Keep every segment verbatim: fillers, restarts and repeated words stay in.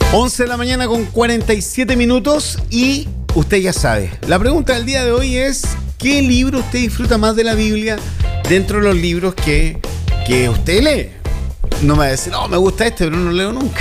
once de la mañana con cuarenta y siete minutos y usted ya sabe. La pregunta del día de hoy es: ¿qué libro usted disfruta más de la Biblia dentro de los libros que, que usted lee? No me va a decir, no, me gusta este, pero no lo leo nunca.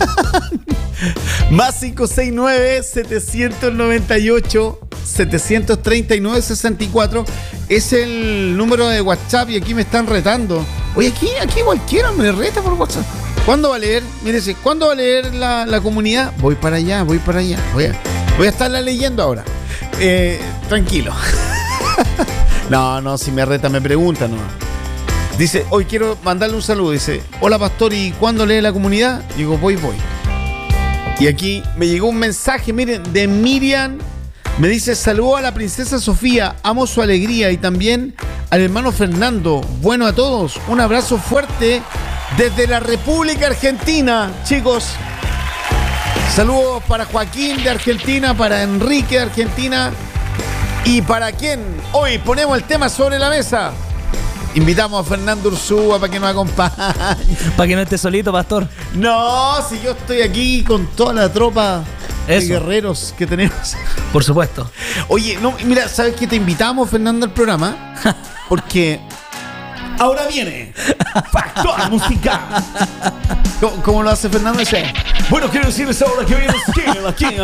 Más cinco seis nueve, siete nueve ocho, siete tres nueve, seis cuatro es el número de WhatsApp y aquí me están retando. Oye, aquí, aquí cualquiera me reta por WhatsApp. ¿Cuándo va a leer? Mírese, ¿cuándo va a leer la, la comunidad? Voy para allá, voy para allá. Voy a, voy a estarla leyendo ahora. Eh, tranquilo. No, no, si me reta me pregunta, no. Dice, hoy quiero mandarle un saludo. Dice, hola pastor, ¿y cuándo lee la comunidad? Digo, voy, voy. Y aquí me llegó un mensaje, miren, de Miriam. Me dice, saludo a la princesa Sofía, amo su alegría. Y también al hermano Fernando. Bueno a todos, un abrazo fuerte desde la República Argentina, chicos. Saludos para Joaquín de Argentina, para Enrique de Argentina. ¿Y para quién? Hoy ponemos el tema sobre la mesa. Invitamos a Fernando Ursúa para que nos acompañe. Para que no esté solito, pastor. No, si yo estoy aquí con toda la tropa Eso. de guerreros que tenemos. Por supuesto. Oye, no, mira, ¿sabes qué? Te invitamos, Fernando, al programa porque ahora viene Factor Musical. ¿Cómo, cómo lo hace Fernando? Dice, bueno, quiero decirles ahora que viene aquí, aquí,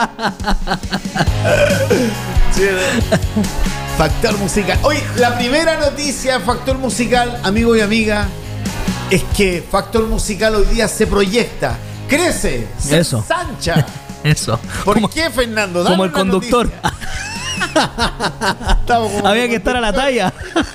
¿eh? Factor Musical. Hoy, la primera noticia de Factor Musical, amigo y amiga, es que Factor Musical hoy día se proyecta, crece, se Eso. ensancha. Eso. ¿Por como, qué, Fernando? Dale como el conductor. como Había que estar a la talla.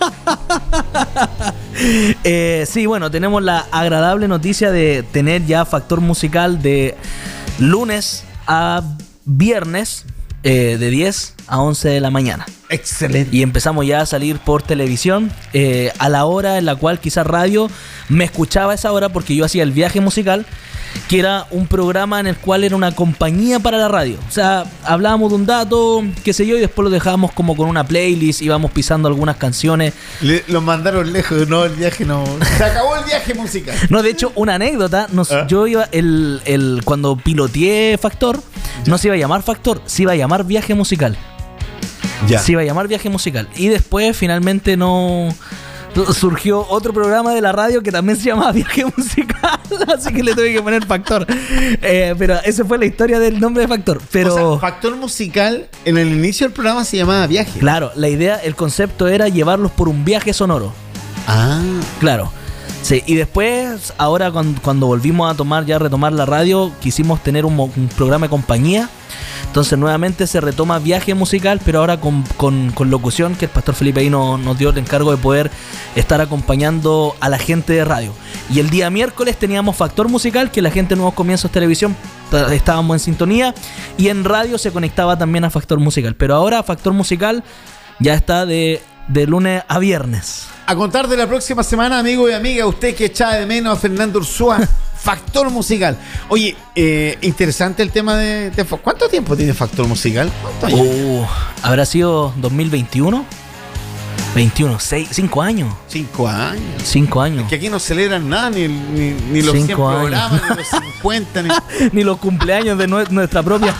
eh, sí, bueno, tenemos la agradable noticia de tener ya Factor Musical de lunes a viernes. Eh, de diez a once de la mañana. Excelente. Y empezamos ya a salir por televisión eh, a la hora en la cual quizás radio me escuchaba a esa hora, porque yo hacía el viaje musical, que era un programa en el cual era una compañía para la radio. O sea, hablábamos de un dato, qué sé yo, y después lo dejábamos como con una playlist, íbamos pisando algunas canciones. Le, los mandaron lejos, no, el viaje no. Se acabó el viaje musical. No, de hecho, una anécdota, nos, ¿Ah? yo iba, el, el, cuando piloteé Factor, ya. no se iba a llamar Factor, se iba a llamar Viaje Musical. Ya. Se iba a llamar Viaje Musical. Y después, finalmente, no... surgió otro programa de la radio que también se llamaba Viaje Musical, así que le tuve que poner Factor. Eh, pero esa fue la historia del nombre de Factor. Pero, o sea, Factor Musical, en el inicio del programa se llamaba Viaje. Claro, la idea, el concepto era llevarlos por un viaje sonoro. Ah. Claro. Sí, y después, ahora cuando, cuando volvimos a tomar, ya a retomar la radio, quisimos tener un, un programa de compañía. Entonces nuevamente se retoma Viaje Musical, pero ahora con, con, con locución, que el pastor Felipe ahí nos, nos dio el encargo de poder estar acompañando a la gente de radio. Y el día miércoles teníamos Factor Musical, que la gente de Nuevos Comienzos Televisión estábamos en sintonía, y en radio se conectaba también a Factor Musical. Pero ahora Factor Musical ya está de, de lunes a viernes. A contar de la próxima semana, amigo y amiga, usted que echaba de menos a Fernando Ursúa, Factor Musical. Oye, eh, interesante el tema de, de... ¿Cuánto tiempo tiene Factor Musical? Uh, ¿Habrá sido dos mil veintiuno? veintiuno, seis, cinco años. Cinco años. Cinco años. Es que aquí no celebran nada, ni, ni, ni los cien programas, ni los cincuenta, ni... ni los cumpleaños de nuestra propia...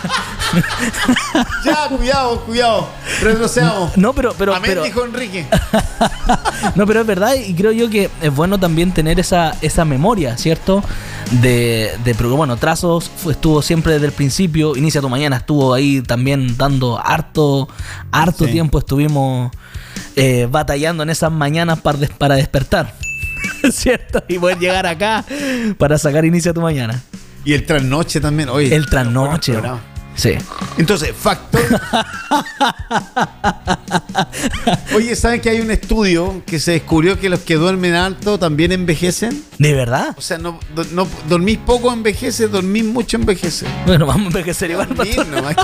Ya, cuidado, cuidado. Retrocedamos. No, pero, pero, Amén, pero dijo Enrique. No, pero es verdad, y creo yo que es bueno también tener esa, esa memoria, ¿cierto? De, de bueno, Trazos estuvo siempre desde el principio. Inicia tu Mañana estuvo ahí también dando harto, harto sí. tiempo. Estuvimos eh, batallando en esas mañanas para, des, para despertar, ¿cierto? Y poder llegar acá para sacar Inicia tu Mañana. Y el trasnoche también. Oye, el trasnoche. Sí. Entonces, Factor. Oye, ¿saben que hay un estudio que se descubrió que los que duermen alto también envejecen? ¿De verdad? O sea, no, no dormís poco envejece, dormís mucho envejece. Bueno, vamos a envejecer igual, pastor.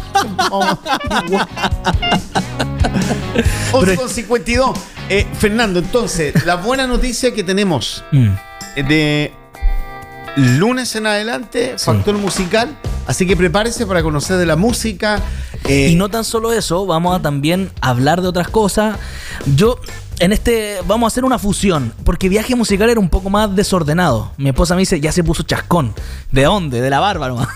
once con cincuenta y dos. Eh, Fernando, entonces, la buena noticia que tenemos mm. de lunes en adelante, Factor sí. Musical. Así que prepárese para conocer de la música, Eh, y no tan solo eso, vamos a también hablar de otras cosas. Yo, en este, vamos a hacer una fusión, porque Viaje Musical era un poco más desordenado. Mi esposa me dice, ya se puso chascón. ¿De dónde? De la barba nomás.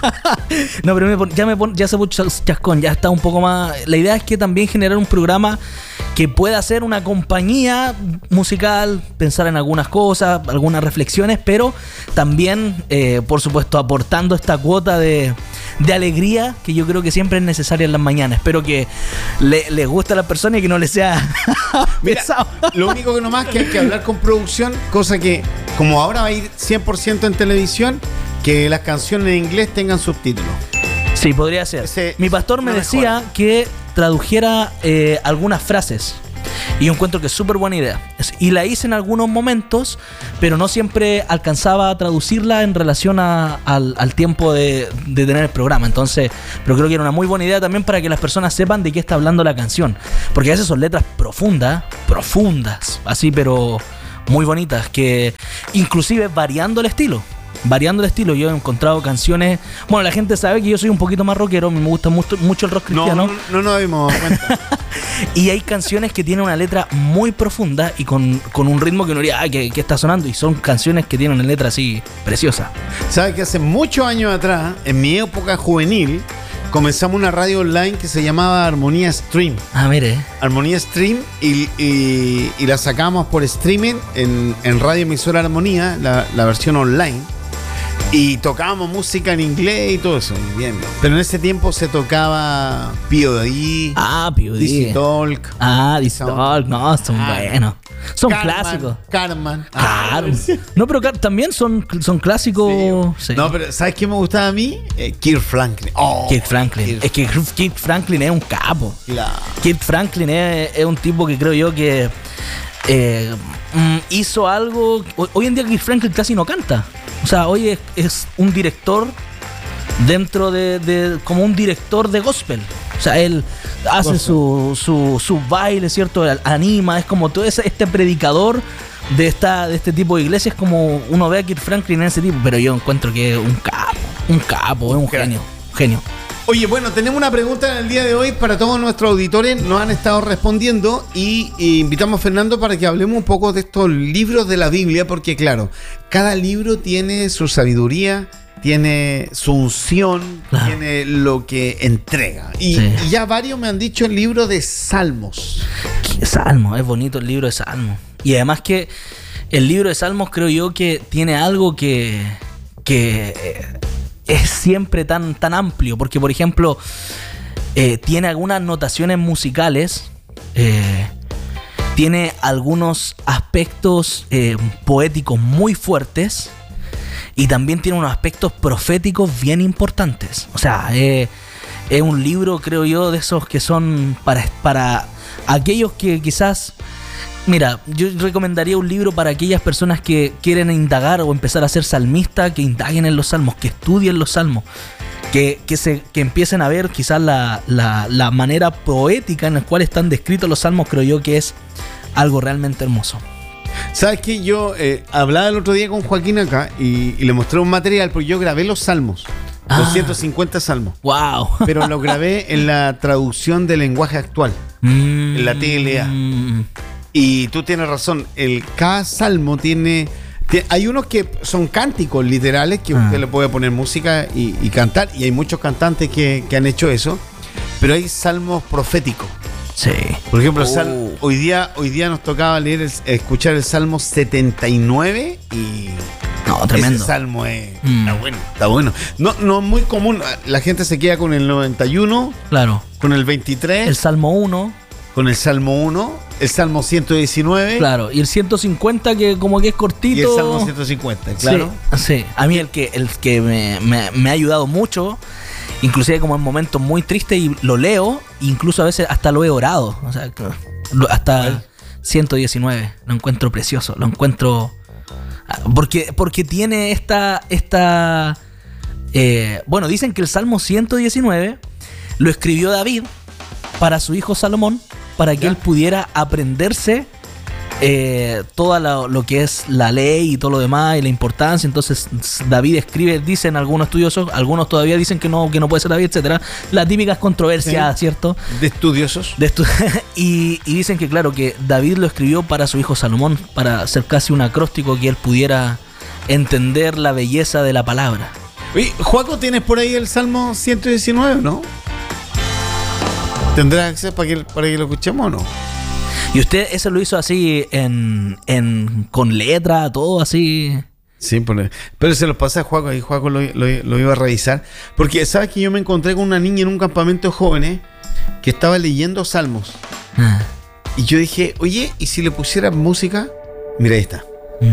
No, pero me pon, ya, me pon, ya se puso chascón, ya está un poco más... La idea es que también generar un programa que pueda ser una compañía musical, pensar en algunas cosas, algunas reflexiones, pero también, eh, por supuesto, aportando esta cuota de, de alegría que yo creo que siempre es necesaria en las mañanas. Espero que le, les guste a las personas y que no les sea pesado. Lo único que nomás que hay que hablar con producción, cosa que como ahora va a ir cien por ciento en televisión, que las canciones en inglés tengan subtítulos. Sí, podría ser. Ese, Mi pastor me decía mejor. que tradujera eh, algunas frases. Y yo encuentro que es súper buena idea. Y la hice en algunos momentos, pero no siempre alcanzaba a traducirla en relación a, al, al tiempo de, de tener el programa. Entonces, pero creo que era una muy buena idea también para que las personas sepan de qué está hablando la canción. Porque a veces son letras profundas, profundas, así, pero muy bonitas, que inclusive variando el estilo. Variando el estilo, yo he encontrado canciones. Bueno, la gente sabe que yo soy un poquito más rockero, me gusta mucho, mucho el rock cristiano. No, no, no nos dimos cuenta. Y hay canciones que tienen una letra muy profunda y con, con un ritmo que uno diría, ah, que, que está sonando. Y son canciones que tienen una letra así preciosa. ¿Sabes que hace muchos años atrás, en mi época juvenil, comenzamos una radio online que se llamaba Armonía Stream? Ah, mire. Armonía Stream y, y, y la sacamos por streaming en, en Radio Emisora Armonía, la, la versión online. Y tocábamos música en inglés y todo eso. Bien, bien. Pero en ese tiempo se tocaba P O D. Ah, P O D. D C Talk. Ah, D C Talk. No, son ah, buenos. Son Carman, clásicos. Carman. Claro. Ah, no, pero también son, son clásicos. Sí. Sí. No, pero ¿sabes qué me gustaba a mí? Eh, Kirk Franklin. Oh, Kirk Franklin. Kirk. Es que Kirk Franklin es un capo. Claro. Kirk Franklin es, es un tipo que creo yo que eh, hizo algo. Hoy en día Kirk Franklin casi no canta. O sea, hoy es, es un director dentro de, de... como un director de gospel. O sea, él hace su, su, su baile, ¿cierto? Anima, es como todo ese, este predicador de esta de este tipo de iglesias, como uno ve a Kirk Franklin en ese tipo. Pero yo encuentro que es un capo, un capo, es un genio, un genio. Oye, bueno, tenemos una pregunta en el día de hoy para todos nuestros auditores. Nos han estado respondiendo y, y invitamos a Fernando para que hablemos un poco de estos libros de la Biblia, porque claro, cada libro tiene su sabiduría, tiene su unción, claro, tiene lo que entrega. Y, sí, y ya varios me han dicho el libro de Salmos. ¿Qué Salmos? Es bonito el libro de Salmos. Y además que el libro de Salmos creo yo que tiene algo que... que eh, es siempre tan, tan amplio, porque por ejemplo eh, tiene algunas notaciones musicales, eh, tiene algunos aspectos eh, poéticos muy fuertes y también tiene unos aspectos proféticos bien importantes. O sea, eh, es un libro, creo yo, de esos que son para, para aquellos que quizás... Mira, yo recomendaría un libro para aquellas personas que quieren indagar o empezar a ser salmista, que indaguen en los salmos, que estudien los salmos, que, que, se, que empiecen a ver quizás la, la, la manera poética en la cual están descritos los salmos. Creo yo que es algo realmente hermoso. ¿Sabes qué? Yo eh, hablaba el otro día con Joaquín acá y, y le mostré un material, porque yo grabé los salmos. Ah, doscientos cincuenta salmos. Wow. Pero lo grabé en la traducción del lenguaje actual, mm, en la T L A. Mm. Y tú tienes razón, el cada salmo tiene, tiene... Hay unos que son cánticos literales, que ah. usted le puede poner música y, y cantar, y hay muchos cantantes que, que han hecho eso, pero hay salmos proféticos. Sí. Por ejemplo, oh. sal, hoy, día, hoy día nos tocaba leer, el, escuchar el Salmo setenta y nueve y... No, tremendo. Ese salmo es, mm. está bueno, está bueno. No, no es muy común, la gente se queda con el noventa y uno, claro, con el veintitrés, el Salmo uno, con el Salmo uno, el Salmo ciento diecinueve. Claro, y el ciento cincuenta que como que es cortito. Y el Salmo ciento cincuenta, claro. Sí, sí. A mí el que, el que me, me, me ha ayudado mucho, inclusive como en momentos muy tristes, y lo leo, incluso a veces hasta lo he orado. O sea, hasta el ciento diecinueve. Lo encuentro precioso, lo encuentro... Porque, porque tiene esta... esta eh, bueno, dicen que el Salmo ciento diecinueve lo escribió David para su hijo Salomón, para que ¿Ya? él pudiera aprenderse eh, toda la, lo que es la ley y todo lo demás y la importancia. Entonces David escribe, dicen algunos estudiosos, algunos todavía dicen que no, que no puede ser David, etcétera. Las típicas controversias, sí, ¿cierto? De estudiosos. De estu y, y dicen que claro, que David lo escribió para su hijo Salomón, para hacer casi un acróstico que él pudiera entender la belleza de la palabra. Oye, Joaco, ¿tienes por ahí el Salmo ciento diecinueve, no? ¿Tendrás acceso para que, para que lo escuchemos o no? ¿Y usted eso lo hizo así en, en con letra, todo así? Sí, pero se lo pasé a Joaco, y Joaco lo, lo, lo iba a revisar. Porque sabes que yo me encontré con una niña en un campamento de jóvenes que estaba leyendo salmos. Ah. Y yo dije, oye, ¿y si le pusiera música? Mira, ahí está.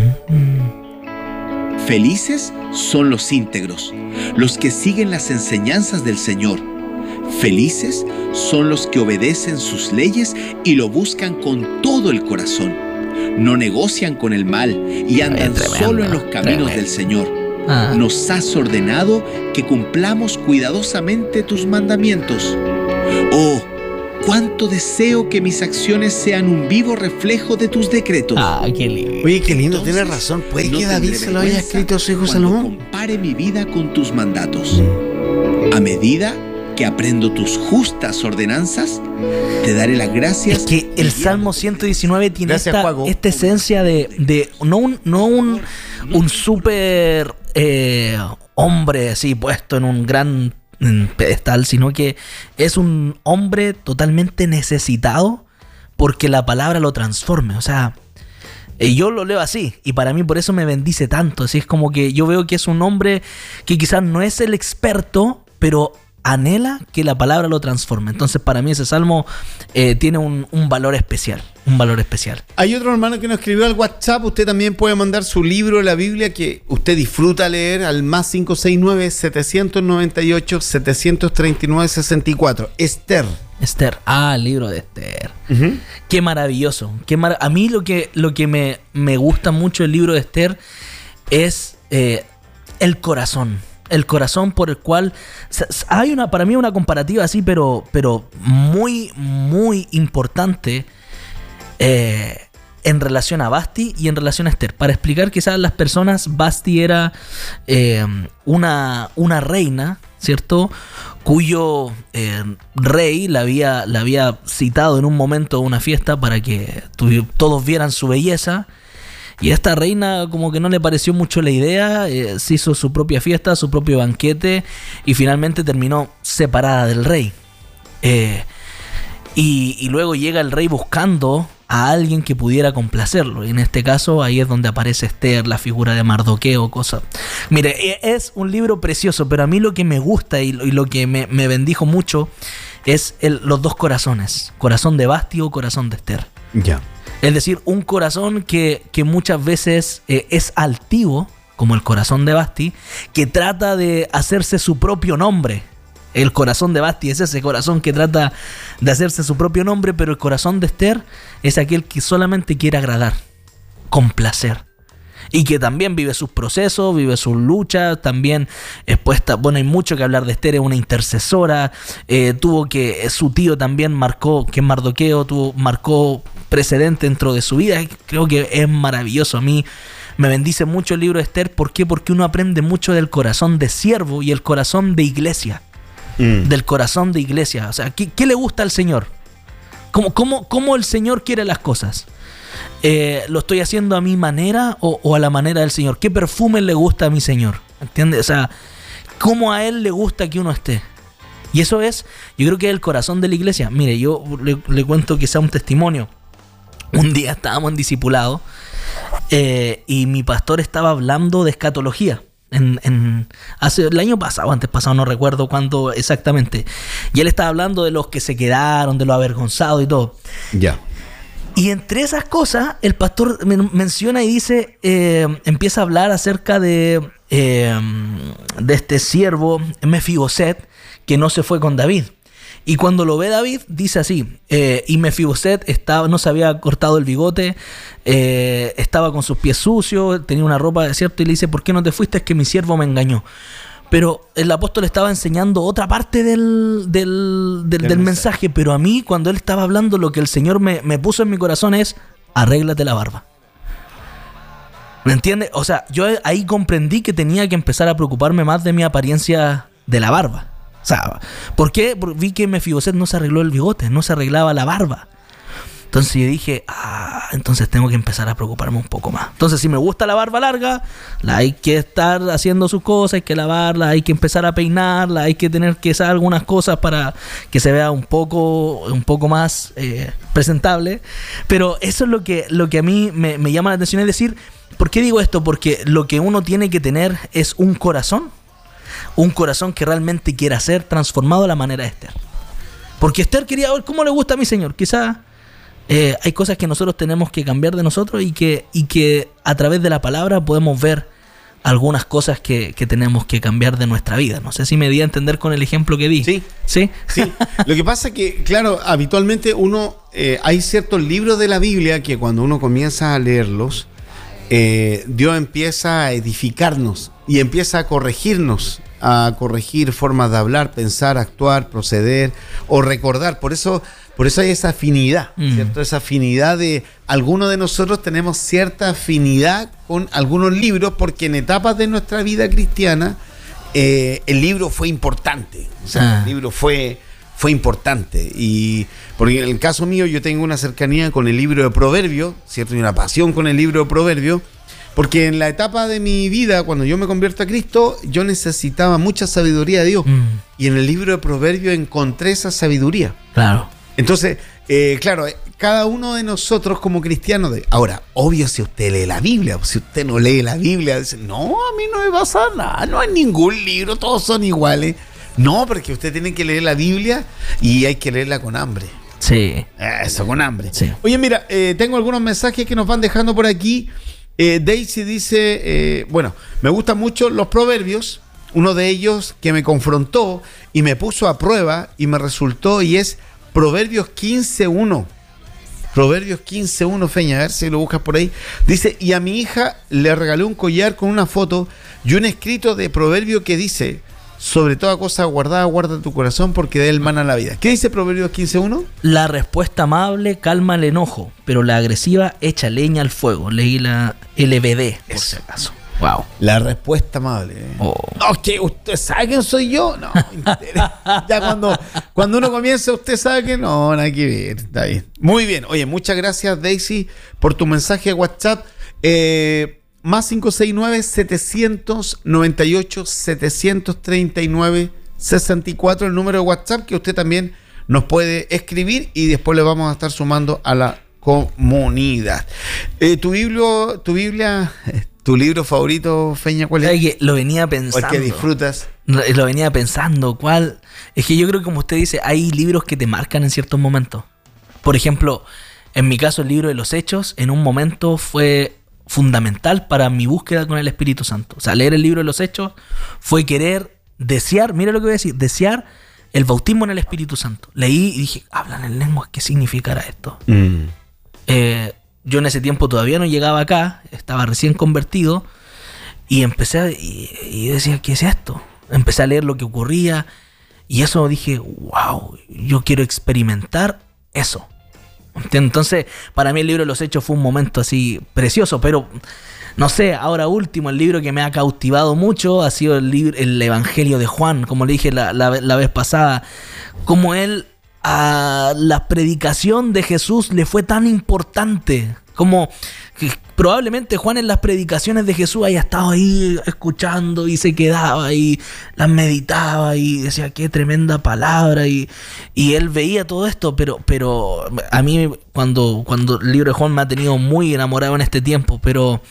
Mm-hmm. Felices son los íntegros, los que siguen las enseñanzas del Señor. Felices son los que obedecen sus leyes y lo buscan con todo el corazón. No negocian con el mal y andan tremendo, solo en los caminos tremendo. del Señor. Ah. Nos has ordenado que cumplamos cuidadosamente tus mandamientos. Oh, cuánto deseo que mis acciones sean un vivo reflejo de tus decretos. Ah, qué lindo. Oye, qué lindo, tienes razón. Puede no que David se lo haya escrito a su hijo Salomón. Compare mi vida con tus mandatos. A medida que aprendo tus justas ordenanzas, te daré las gracias. Es que el Salmo ciento diecinueve tiene gracias, esta, esta esencia de, de no un, no un, un súper eh, hombre así puesto en un gran pedestal, sino que es un hombre totalmente necesitado porque la palabra lo transforme. O sea, yo lo leo así y para mí por eso me bendice tanto. Así es como que yo veo que es un hombre que quizás no es el experto, pero anhela que la palabra lo transforme. Entonces para mí ese salmo eh, tiene un, un valor especial, un valor especial. Hay otro hermano que nos escribió al WhatsApp. Usted también puede mandar su libro de la Biblia que usted disfruta leer al más cinco seis nueve, siete nueve ocho, siete tres nueve, seis cuatro. Esther. Esther, ah, el libro de Esther. Uh-huh. Qué maravilloso. Qué mar a mí lo que, lo que me, me gusta mucho del libro de Esther es eh, el corazón. El corazón por el cual hay una, para mí una comparativa así, pero, pero muy, muy importante eh, en relación a Vasti y en relación a Esther. Para explicar quizás a las personas, Vasti era eh, una, una reina, ¿cierto? Cuyo eh, rey la había, la había citado en un momento de una fiesta para que todos vieran su belleza. Y a esta reina como que no le pareció mucho la idea, eh, se hizo su propia fiesta, su propio banquete y finalmente terminó separada del rey. Eh, y, y luego llega el rey buscando a alguien que pudiera complacerlo. Y en este caso ahí es donde aparece Esther, la figura de Mardoqueo, cosas. Mire, es un libro precioso, pero a mí lo que me gusta y lo, y lo que me, me bendijo mucho es el, los dos corazones. Corazón de Vasti o corazón de Esther. Ya. Yeah. Es decir, un corazón que, que muchas veces eh, es altivo, como el corazón de Vasti, que trata de hacerse su propio nombre. El corazón de Vasti es ese corazón que trata de hacerse su propio nombre, pero el corazón de Esther es aquel que solamente quiere agradar, complacer. Y que también vive sus procesos, vive sus luchas, también expuesta, bueno, hay mucho que hablar de Esther, es una intercesora, eh, tuvo que, su tío también marcó, que es Mardoqueo, tuvo, marcó precedente dentro de su vida. Creo que es maravilloso. A mí me bendice mucho el libro de Esther. ¿Por qué? Porque uno aprende mucho del corazón de siervo y el corazón de iglesia. Mm. Del corazón de iglesia. O sea, ¿qué, qué le gusta al Señor? ¿Cómo, cómo, cómo el Señor quiere las cosas? Eh, ¿Lo estoy haciendo a mi manera o, o a la manera del Señor? ¿Qué perfume le gusta a mi Señor? ¿Entiendes? O sea, ¿cómo a Él le gusta que uno esté? Y eso es, yo creo que es el corazón de la iglesia. Mire, yo le, le cuento quizá un testimonio. Un día estábamos en discipulado eh, y mi pastor estaba hablando de escatología. En, en, hace el año pasado, antes pasado, no recuerdo cuándo exactamente. Y él estaba hablando de los que se quedaron, de los avergonzados y todo. Ya. Yeah. Y entre esas cosas, el pastor men- menciona y dice, eh, empieza a hablar acerca de, eh, de este siervo Mefiboset que no se fue con David. Y cuando lo ve David, dice así, eh, y Mefiboset estaba, no se había cortado el bigote, eh, estaba con sus pies sucios, tenía una ropa, ¿cierto? Y le dice, ¿por qué no te fuiste? Es que mi siervo me engañó. Pero el apóstol estaba enseñando otra parte del, del, del, del mensaje, pero a mí, cuando él estaba hablando, lo que el Señor me, me puso en mi corazón es, arréglate la barba. ¿Me entiendes? O sea, yo ahí comprendí que tenía que empezar a preocuparme más de mi apariencia de la barba. O sea, ¿por qué? Porque vi que Mefiboset no se arregló el bigote, no se arreglaba la barba. Entonces yo dije, ah, entonces tengo que empezar a preocuparme un poco más. Entonces, si me gusta la barba larga, la hay que estar haciendo sus cosas, hay que lavarla, hay que empezar a peinarla, hay que tener que hacer algunas cosas para que se vea un poco, un poco más eh, presentable. Pero eso es lo que, lo que a mí me, me llama la atención, es decir, ¿por qué digo esto? Porque lo que uno tiene que tener es un corazón, un corazón que realmente quiera ser transformado a la manera de Esther. Porque Esther quería ver cómo le gusta a mi Señor, quizás. Eh, hay cosas que nosotros tenemos que cambiar de nosotros y que, y que a través de la palabra podemos ver algunas cosas que, que tenemos que cambiar de nuestra vida. No sé si me di a entender con el ejemplo que di. Sí, sí, sí. Lo que pasa es que, claro, habitualmente uno, eh, hay ciertos libros de la Biblia que cuando uno comienza a leerlos, eh, Dios empieza a edificarnos y empieza a corregirnos, a corregir formas de hablar, pensar, actuar, proceder o recordar. Por eso... Por eso hay esa afinidad, mm. ¿cierto? Esa afinidad de... Algunos de nosotros tenemos cierta afinidad con algunos libros porque en etapas de nuestra vida cristiana eh, el libro fue importante. O sea, ah. el libro fue, fue importante. Y porque en el caso mío yo tengo una cercanía con el libro de Proverbios, ¿cierto? Y una pasión con el libro de Proverbios. Porque en la etapa de mi vida, cuando yo me convierto a Cristo, yo necesitaba mucha sabiduría de Dios. Mm. Y en el libro de Proverbios encontré esa sabiduría. Claro. Entonces, eh, claro, cada uno de nosotros como cristianos, de, ahora, obvio si usted lee la Biblia, si usted no lee la Biblia, dice, no, a mí no me pasa nada, no hay ningún libro, todos son iguales. No, porque usted tiene que leer la Biblia y hay que leerla con hambre. Sí. Eso, con hambre. Sí. Oye, mira, eh, tengo algunos mensajes que nos van dejando por aquí. Eh, Daisy dice, eh, bueno, me gustan mucho los proverbios, uno de ellos que me confrontó y me puso a prueba y me resultó y es... Proverbios quince uno. Proverbios quince uno, Feña, a ver si lo buscas por ahí. Dice, y a mi hija le regalé un collar con una foto y un escrito de proverbio que dice, sobre toda cosa guardada, guarda tu corazón porque de él mana la vida. ¿Qué dice Proverbios quince uno? La respuesta amable calma el enojo, pero la agresiva echa leña al fuego. Leí la L B D, por si acaso. Wow. La respuesta amable. ¿eh? Oh. No, que usted sabe quién soy yo. No, ya cuando, cuando uno comienza, usted sabe que no, nada que ver. Está bien. Muy bien. Oye, muchas gracias, Daisy, por tu mensaje de WhatsApp. Eh, más cinco seis nueve, setecientos noventa y ocho, setecientos treinta y nueve, sesenta y cuatro, el número de WhatsApp que usted también nos puede escribir y después le vamos a estar sumando a la comunidad. Eh, tu Biblia, tu Biblia, tu libro favorito, Feña, ¿cuál es? Que lo venía pensando. ¿O el que disfrutas? Lo, lo venía pensando, ¿cuál? Es que yo creo que como usted dice, hay libros que te marcan en ciertos momentos. Por ejemplo, en mi caso el libro de los Hechos, en un momento fue fundamental para mi búsqueda con el Espíritu Santo. O sea, leer el libro de los Hechos fue querer, desear, mira lo que voy a decir, desear el bautismo en el Espíritu Santo. Leí y dije, hablan en lenguas, ¿qué significará esto? Mm. Eh, yo en ese tiempo todavía no llegaba acá, estaba recién convertido y empecé a, y, y decía, ¿qué es esto? Empecé a leer lo que ocurría y eso dije, wow, yo quiero experimentar eso. Entonces, para mí el libro de los Hechos fue un momento así precioso, pero no sé, ahora último, el libro que me ha cautivado mucho ha sido el, libro, el Evangelio de Juan, como le dije la, la, la vez pasada, como él a la predicación de Jesús le fue tan importante, como que probablemente Juan en las predicaciones de Jesús haya estado ahí escuchando y se quedaba y las meditaba y decía qué tremenda palabra y, y él veía todo esto, pero, pero a mí cuando, cuando el libro de Juan me ha tenido muy enamorado en este tiempo, pero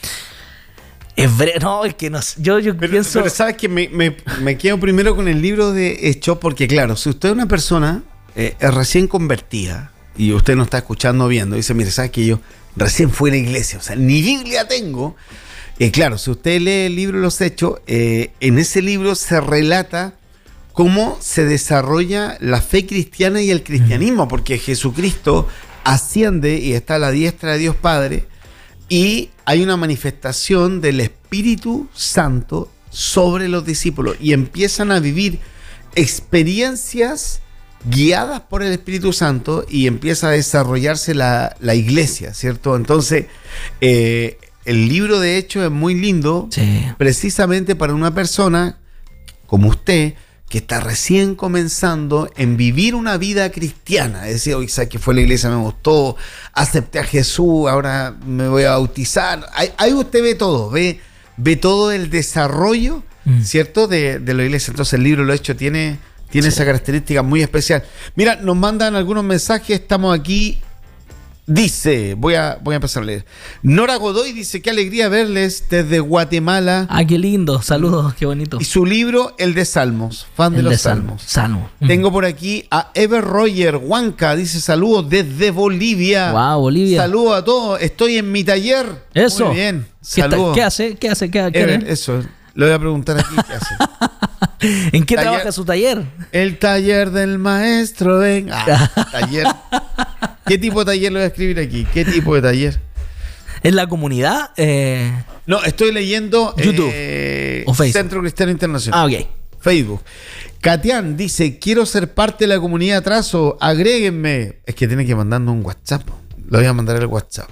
es breve, no, es que no sé, yo, yo pero, pienso... Pero sabes que me, me, me quedo primero con el libro de Hechos, porque claro, si usted es una persona eh, es recién convertida y usted no está escuchando o viendo, dice, mire, ¿sabes que yo recién fui a la iglesia? O sea, ni Biblia tengo. Eh, claro, si usted lee el libro de los Hechos, eh, en ese libro se relata cómo se desarrolla la fe cristiana y el cristianismo, porque Jesucristo asciende y está a la diestra de Dios Padre y hay una manifestación del Espíritu Santo sobre los discípulos y empiezan a vivir experiencias guiadas por el Espíritu Santo y empieza a desarrollarse la, la iglesia, ¿cierto? Entonces, eh, el libro de hecho es muy lindo, Sí. precisamente para una persona como usted, que está recién comenzando en vivir una vida cristiana. Es decir, oye, ¿sabes que fue a la iglesia? Me gustó, acepté a Jesús, ahora me voy a bautizar. Ahí, ahí usted ve todo, ve, ve todo el desarrollo, mm. ¿cierto? De, de la iglesia. Entonces el libro, lo hecho, tiene, tiene sí. esa característica muy especial. Mira, nos mandan algunos mensajes, estamos aquí. Dice, voy a, voy a empezar a leer. Nora Godoy dice, qué alegría verles desde Guatemala. Ah, qué lindo, saludos, qué bonito. Y su libro, El de Salmos, fan de El los de Salmos. Salmo. Tengo por aquí a Ever Roger Huanca, dice saludos desde Bolivia. Wow, Bolivia. Saludos a todos, estoy en mi taller. Eso. Muy bien, ¿Qué, saludos. ¿Qué hace? ¿Qué hace? ¿Qué, qué Ever, eso, le voy a preguntar aquí qué hace. ¿En qué Taller, trabaja su taller? El taller del maestro, ven. Ah, taller. ¿Qué tipo de taller le voy a escribir aquí? ¿Qué tipo de taller? ¿En la comunidad? Eh... No, estoy leyendo YouTube eh, o Facebook. Centro Cristiano Internacional. Ah, ok. Facebook. Katian dice, quiero ser parte de la comunidad Trazo, agréguenme. Es que tiene que mandarme un WhatsApp. Lo voy a mandar el WhatsApp.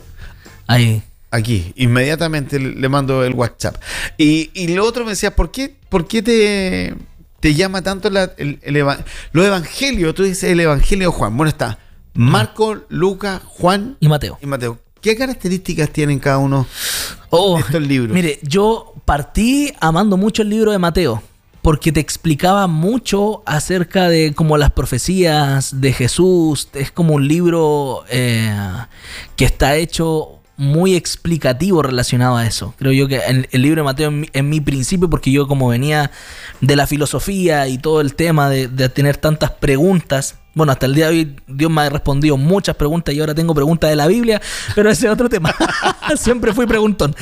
Ahí. Aquí, inmediatamente le mando el WhatsApp. Y, y lo otro me decía, ¿por qué, por qué te, te llama tanto la, el, el eva, los evangelios? Tú dices el evangelio de Juan. Bueno, está Marco, Lucas, Juan y Mateo. Y Mateo. ¿Qué características tienen cada uno oh, de estos libros? Mire, yo partí amando mucho el libro de Mateo, porque te explicaba mucho acerca de como las profecías de Jesús. Es como un libro eh, que está hecho muy explicativo relacionado a eso. Creo yo que el, el libro de Mateo en mi, en mi principio, porque yo como venía de la filosofía y todo el tema de, de tener tantas preguntas, bueno, hasta el día de hoy Dios me ha respondido muchas preguntas y ahora tengo preguntas de la Biblia, pero ese es otro tema. Siempre fui preguntón.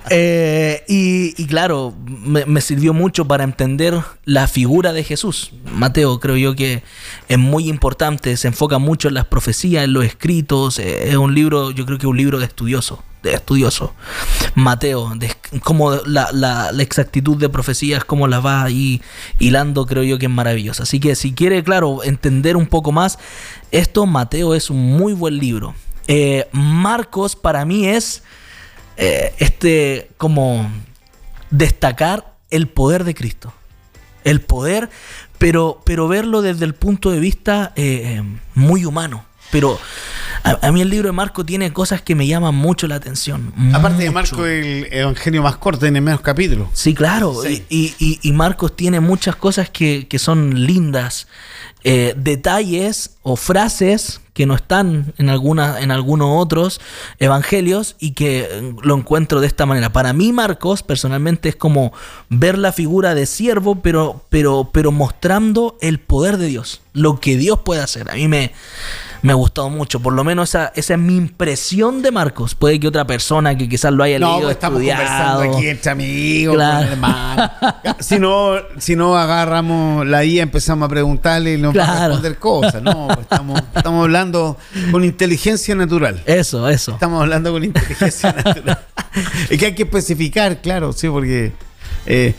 Eh, y, y claro, me, me sirvió mucho para entender la figura de Jesús. Mateo creo yo que es muy importante, se enfoca mucho en las profecías, en los escritos. Eh, es un libro, yo creo que es un libro de estudioso. de estudioso. Mateo, de cómo la, la, la exactitud de profecías, cómo las va ahí hilando, creo yo que es maravilloso. Así que si quiere, claro, entender un poco más esto, Mateo es un muy buen libro. Eh, Marcos para mí es eh, este como destacar el poder de Cristo. El poder, pero, pero verlo desde el punto de vista eh, muy humano. Pero a, a mí el libro de Marcos tiene cosas que me llaman mucho la atención. Aparte mucho. de Marcos, el evangelio más corto, tiene menos capítulos. Sí, claro. Sí. Y, y, y Marcos tiene muchas cosas que, que son lindas. Eh, detalles o frases que no están en, alguna, en algunos otros evangelios y que lo encuentro de esta manera. Para mí Marcos personalmente es como ver la figura de siervo, pero, pero, pero mostrando el poder de Dios, lo que Dios puede hacer. A mí me, me ha gustado mucho, por lo menos esa, esa es mi impresión de Marcos. Puede que otra persona que quizás lo haya no, leído, pues estamos estudiado, conversando aquí entre amigos, claro. con hermanos. Si no, si no agarramos la I A, empezamos a preguntarle y nos claro. va a responder cosas. No, pues estamos, estamos hablando con inteligencia natural. Eso, eso. Estamos hablando con inteligencia natural. Es que hay que especificar, claro, sí, porque eh,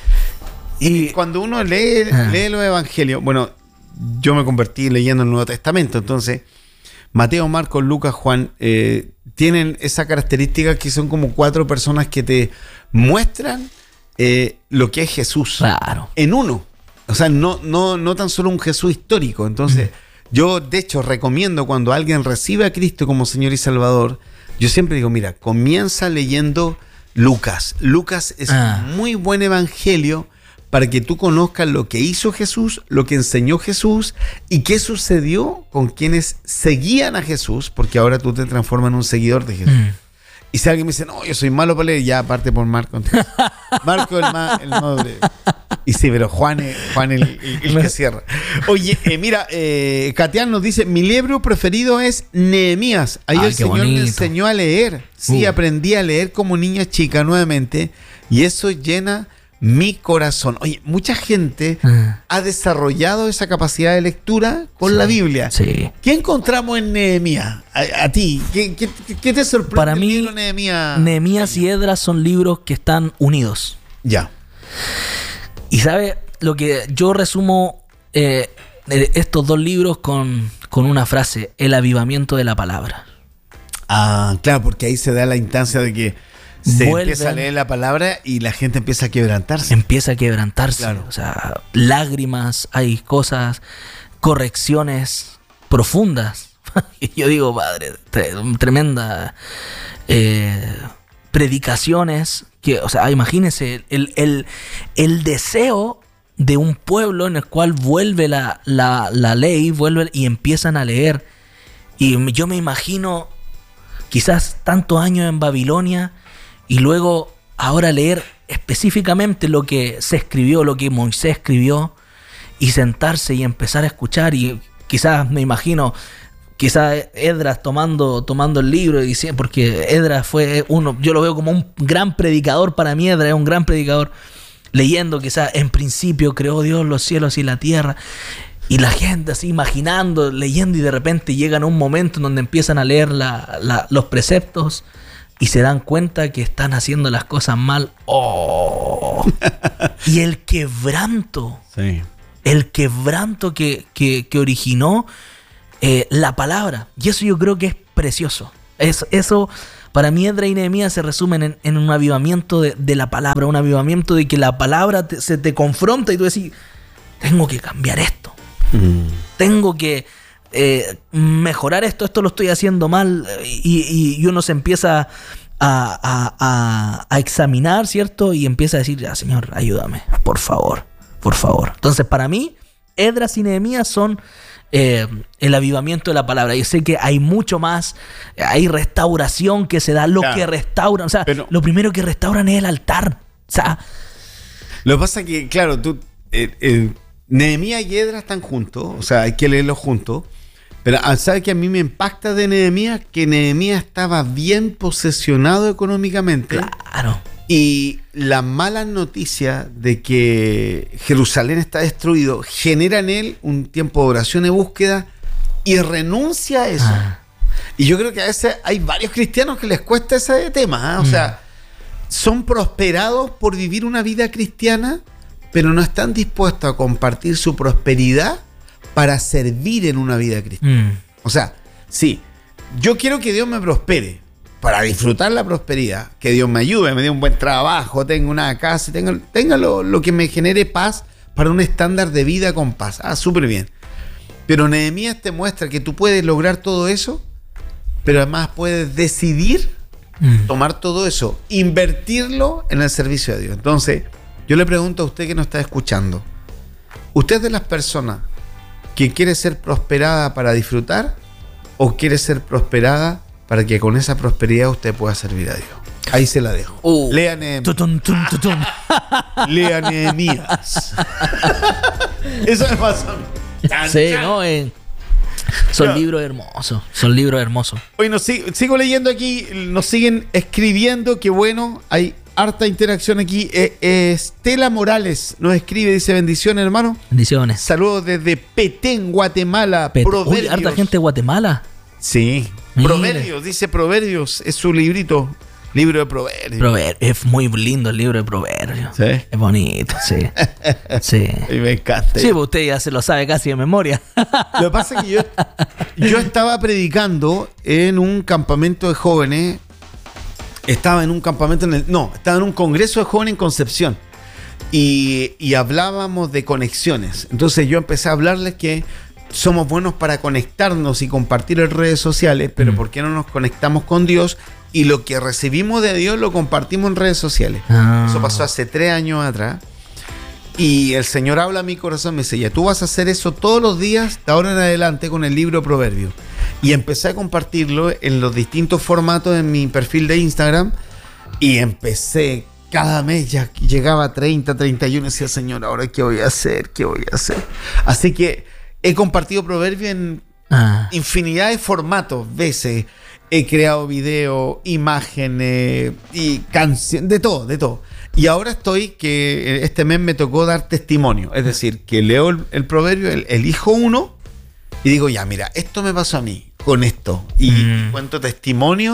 y cuando uno lee, ah. lee los evangelios, bueno, yo me convertí leyendo el Nuevo Testamento, entonces Mateo, Marcos, Lucas, Juan eh, tienen esa característica que son como cuatro personas que te muestran eh, lo que es Jesús. Claro. En uno. O sea, no, no, no tan solo un Jesús histórico. Entonces, mm. yo de hecho recomiendo cuando alguien recibe a Cristo como Señor y Salvador, yo siempre digo, mira, comienza leyendo Lucas. Lucas es ah. un muy buen evangelio para que tú conozcas lo que hizo Jesús, lo que enseñó Jesús y qué sucedió con quienes seguían a Jesús, porque ahora tú te transformas en un seguidor de Jesús. Mm. Y si alguien me dice, no, yo soy malo para leer, ya aparte por Marco. Entonces, Marco el más, el más breve. Y sí, pero Juan es Juan el, el, el que cierra. Oye, eh, mira, eh, Katian nos dice, mi libro preferido es Nehemías. Ahí ah, el Señor bonito. me enseñó a leer. Sí, uh. aprendí a leer como niña chica nuevamente. Y eso llena mi corazón. Oye, mucha gente uh. ha desarrollado esa capacidad de lectura con sí, la Biblia. Sí. ¿Qué encontramos en Nehemías? A, a ti, ¿Qué, qué, ¿qué te sorprende? Para mí, Nehemías? Nehemías y Esdras son libros que están unidos. Ya. Y sabe, lo que yo resumo, eh, eh, estos dos libros con, con una frase: el avivamiento de la palabra. Ah, claro, porque ahí se da la instancia de que se Vuelven, empieza a leer la palabra y la gente empieza a quebrantarse. Empieza a quebrantarse. Claro. O sea, lágrimas, hay cosas, correcciones profundas. Y yo digo, padre, tre- tremenda eh, predicaciones. Que, o sea, imagínense el, el, el deseo de un pueblo en el cual vuelve la, la, la ley, vuelve y empiezan a leer. Y yo me imagino quizás tantos años en Babilonia y luego ahora leer específicamente lo que se escribió, lo que Moisés escribió, y sentarse y empezar a escuchar. Y quizás me imagino, quizás Esdras tomando, tomando el libro y diciendo, porque Esdras fue uno, yo lo veo como un gran predicador. Para mí Esdras es un gran predicador, leyendo quizás: en principio creó Dios los cielos y la tierra. Y la gente así imaginando, leyendo, y de repente llegan a un momento en donde empiezan a leer la, la, los preceptos y se dan cuenta que están haciendo las cosas mal. ¡Oh! Y el quebranto, Sí. el quebranto que, que, que originó eh, la palabra. Y eso yo creo que es precioso. Eso, eso para mí, Esdras y Nehemías se resumen en, en un avivamiento de, de la palabra, un avivamiento de que la palabra te, se te confronta y tú decís: tengo que cambiar esto. Mm. Tengo que eh, mejorar esto, esto lo estoy haciendo mal, y, y uno se empieza a, a, a, a examinar, ¿cierto? Y empieza a decir: ya, Señor, ayúdame, por favor, por favor. Entonces, para mí, Esdras y Nehemías son eh, el avivamiento de la palabra. Yo sé que hay mucho más, hay restauración que se da, lo Claro. que restauran, o sea, Pero- lo primero que restauran es el altar. O sea, Lo que pasa es que, claro, tú, eh, eh, Nehemías y Esdras están juntos, o sea, hay que leerlos juntos. Pero ¿sabes que a mí me impacta de Nehemías? Que Nehemías estaba bien posesionado económicamente. claro. Y la mala noticia de que Jerusalén está destruido genera en él un tiempo de oración y búsqueda, y renuncia a eso. Ah. Y yo creo que a veces hay varios cristianos que les cuesta ese tema, ¿eh? O Mm. sea, son prosperados por vivir una vida cristiana, pero no están dispuestos a compartir su prosperidad para servir en una vida cristiana. Mm. O sea, sí, yo quiero que Dios me prospere para disfrutar la prosperidad, que Dios me ayude, me dé un buen trabajo, tenga una casa, tenga, tenga lo, lo que me genere paz para un estándar de vida con paz. Ah, súper bien. Pero Nehemías te muestra que tú puedes lograr todo eso, pero además puedes decidir Mm. tomar todo eso, invertirlo en el servicio de Dios. Entonces, yo le pregunto a usted que nos está escuchando, ¿usted es de las personas que quiere ser prosperada para disfrutar, o quiere ser prosperada para que con esa prosperidad usted pueda servir a Dios? Ahí se la dejo. Uh. Lea Nehemías. Tutun, tun, tutun. Lea Nehemías. Eso me pasó a mí. Sí, ¿no? Eh, son Claro. libros hermosos, son libros hermosos. Hoy nos sigo, sigo leyendo aquí, nos siguen escribiendo, que bueno, hay harta interacción aquí. Eh, eh, Estela Morales nos escribe, dice: bendiciones, hermano. Bendiciones. Saludos desde Petén, Guatemala. Pet- Uy, Proverbios. harta gente de Guatemala. Sí, Mire. Proverbios, dice Proverbios, es su librito, libro de Proverbios. Prover- es muy lindo el libro de Proverbios. Sí. Es bonito, sí. Sí. Y me encanta. Sí, pues usted ya se lo sabe casi de memoria. Lo que pasa es que yo, yo estaba predicando en un campamento de jóvenes. Estaba en un campamento en el, no, estaba en un congreso de jóvenes en Concepción. Y, y hablábamos de conexiones. Entonces yo empecé a hablarles que somos buenos para conectarnos y compartir en redes sociales, pero Mm. ¿por qué no nos conectamos con Dios? Y lo que recibimos de Dios lo compartimos en redes sociales. Ah. Eso pasó hace tres años atrás. Y el Señor habla a mi corazón, me dice: ya tú vas a hacer eso todos los días de ahora en adelante con el libro Proverbios. Y empecé a compartirlo en los distintos formatos en mi perfil de Instagram. Y empecé, cada mes ya llegaba a treinta, treinta y uno, y decía: Señor, ¿ahora qué voy a hacer? ¿Qué voy a hacer? Así que he compartido Proverbios en Ah. infinidad de formatos, veces. He creado video, imágenes y canciones, de todo, de todo. Y ahora estoy que este mes me tocó dar testimonio. Es decir, que leo el, el proverbio, el, elijo uno y digo: ya, mira, esto me pasó a mí con esto. Y Mm. cuento testimonios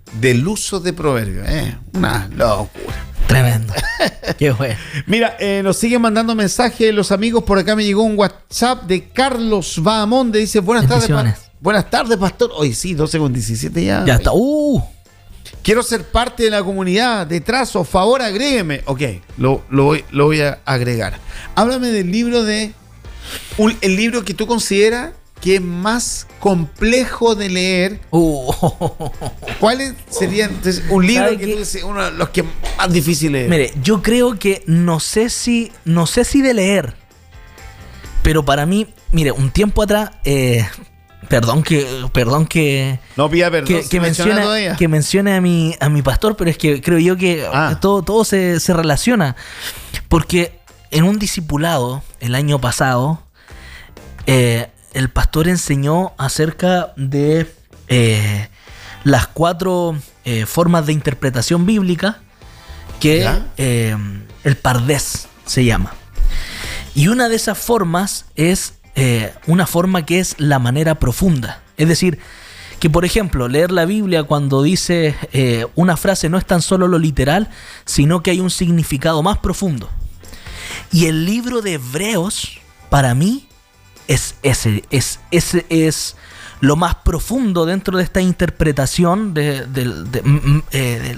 del uso de proverbios. Eh, una locura. Tremendo. Qué bueno. Mira, eh, nos siguen mandando mensajes los amigos. Por acá me llegó un WhatsApp de Carlos Bahamonde. Dice, buenas tardes, pa- buenas tardes, pastor. Hoy sí, doce con diecisiete ya. Ya está. Uh. Quiero ser parte de la comunidad de Trazo. Favor, agrégueme. Ok, lo, lo, voy, lo voy a agregar. Háblame del libro de... Un, el libro que tú consideras que es más complejo de leer. Uh. ¿Cuál sería entonces, un libro que tú dices, uno de los que más difíciles es? Mire, yo creo que no sé si, no sé si de leer, pero para mí, mire, un tiempo atrás, eh, perdón que, perdón que, no pida perdón, que, que mencione, que mencione a mi, a mi pastor, pero es que creo yo que ah. todo, todo se, se relaciona, porque en un discipulado el año pasado, eh, el pastor enseñó acerca de eh, las cuatro eh, formas de interpretación bíblica que eh, el Pardés se llama. Y una de esas formas es eh, una forma que es la manera profunda. Es decir, que por ejemplo, leer la Biblia cuando dice eh, una frase no es tan solo lo literal, sino que hay un significado más profundo. Y el libro de Hebreos, para mí, Es, ese, es, ese es lo más profundo dentro de esta interpretación de, de, de, de, eh,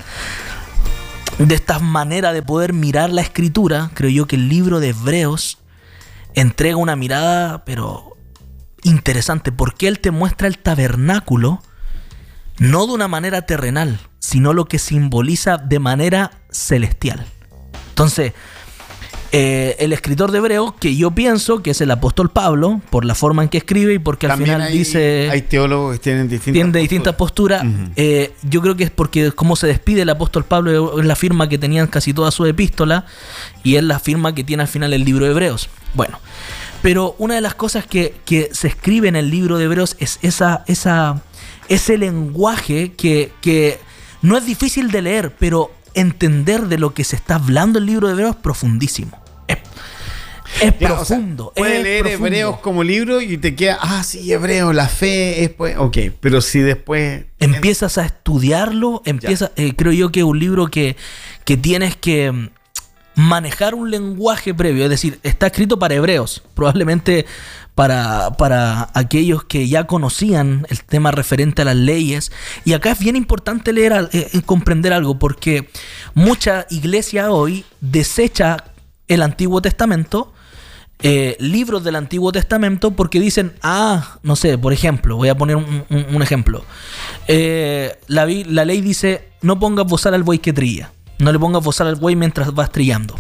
de, de esta manera de poder mirar la escritura. Creo yo que el libro de Hebreos entrega una mirada pero interesante, porque él te muestra el tabernáculo no de una manera terrenal, sino lo que simboliza de manera celestial. Entonces, Eh, el escritor de Hebreos, que yo pienso que es el apóstol Pablo, por la forma en que escribe y porque también al final hay, dice... Hay teólogos que tienen distintas tienen posturas. distintas posturas. Uh-huh. eh, yo creo que es porque como se despide el apóstol Pablo es la firma que tenían casi toda su epístola y es la firma que tiene al final el libro de Hebreos. Bueno, pero una de las cosas que, que se escribe en el libro de Hebreos es esa, esa, ese lenguaje que, que no es difícil de leer, pero entender de lo que se está hablando el libro de Hebreos es profundísimo. Es, es ya, profundo. O sea, puedes leer profundo. Hebreos como libro y te queda, ah, sí, Hebreos, la fe es pues, ok, pero si después empiezas a estudiarlo, empieza, eh, creo yo que es un libro que, que tienes que manejar un lenguaje previo, es decir, está escrito para hebreos, probablemente para, para aquellos que ya conocían el tema referente a las leyes. Y acá es bien importante leer, eh, comprender algo, porque mucha iglesia hoy desecha el Antiguo Testamento, eh, libros del Antiguo Testamento, porque dicen, ah, no sé, por ejemplo, voy a poner un, un, un ejemplo. Eh, la, la ley dice, no pongas bozal al buey que trilla, no le pongas bozal al buey mientras vas trillando.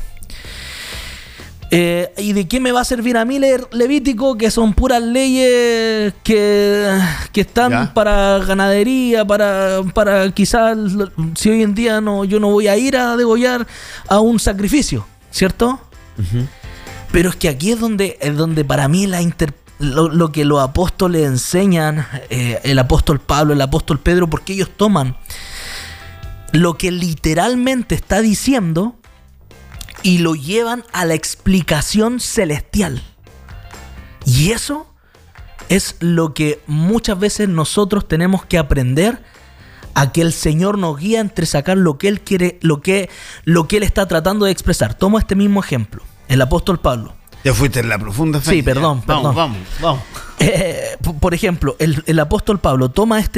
Eh, ¿Y de qué me va a servir a mí leer Levítico? Que son puras leyes que, que están ¿Ya? para ganadería, para, para quizás, si hoy en día no, yo no voy a ir a degollar a un sacrificio, ¿cierto? Uh-huh. Pero es que aquí es donde, es donde para mí la inter, lo, lo que los apóstoles enseñan, eh, el apóstol Pablo, el apóstol Pedro, porque ellos toman lo que literalmente está diciendo y lo llevan a la explicación celestial. Y eso es lo que muchas veces nosotros tenemos que aprender, a que el Señor nos guía entre sacar lo que Él quiere, lo que, lo que Él está tratando de expresar. Tomo este mismo ejemplo, el apóstol Pablo. Ya fuiste en la profunda fe. Sí, perdón, ya. perdón. Vamos, vamos, vamos. Eh, por ejemplo, el, el apóstol Pablo toma este